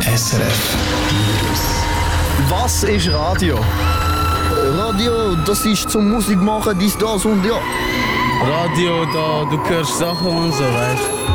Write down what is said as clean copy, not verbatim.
SRF. Was ist Radio? Radio, das ist zum Musik machen, dies, das und ja. Radio, da du hörst Sachen und so, weißt du.